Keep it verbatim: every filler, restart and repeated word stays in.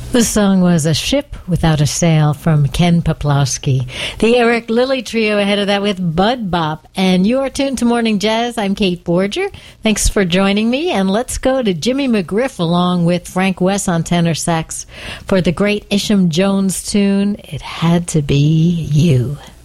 The song was A Ship Without a Sail from Ken Poplawski. The Eric Lilly Trio ahead of that with Bud Bop. And you are tuned to Morning Jazz. I'm Kate Borger. Thanks for joining me. And let's go to Jimmy McGriff along with Frank West on tenor sax for the great Isham Jones tune, It Had to Be You.